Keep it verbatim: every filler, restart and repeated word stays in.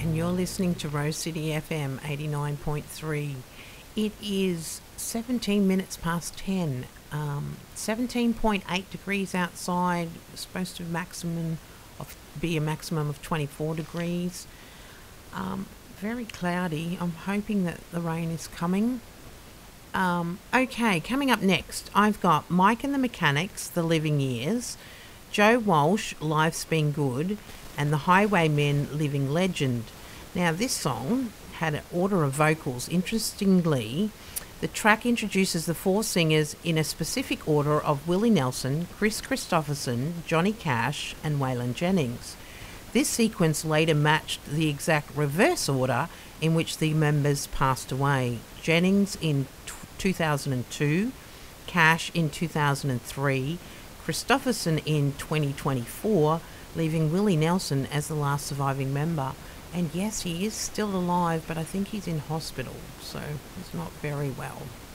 and you're listening to Rose City F M eighty-nine point three. It is seventeen minutes past ten, um, seventeen point eight degrees outside, supposed to maximum of, be a maximum of twenty-four degrees. Um, very cloudy. I'm hoping that the rain is coming. Um, okay, coming up next, I've got Mike and the Mechanics, The Living Years, Joe Walsh, Life's Been Good, and the Highwaymen, Living Legend. Now, this song had an order of vocals. Interestingly, the track introduces the four singers in a specific order of Willie Nelson, Chris Christopherson, Johnny Cash, and Waylon Jennings. This sequence later matched the exact reverse order in which the members passed away. Jennings in two thousand two, Cash in two thousand three, Christopherson in twenty twenty-four, leaving Willie Nelson as the last surviving member. And yes, he is still alive, but I think he's in hospital, so he's not very well.